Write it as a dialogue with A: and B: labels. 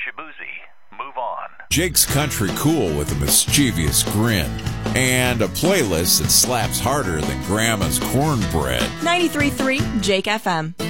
A: Shibuzi. Move on.
B: Jake's Country Cool with a mischievous grin. And a playlist that slaps harder than Grandma's cornbread.
C: 93.3 Jake FM.